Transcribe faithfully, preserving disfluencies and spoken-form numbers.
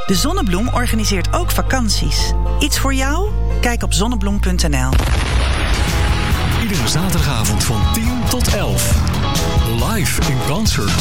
De Zonnebloem organiseert ook vakanties. Iets voor jou? Kijk op zonnebloem punt n l. Iedere zaterdagavond van tien tot elf. Live in concert.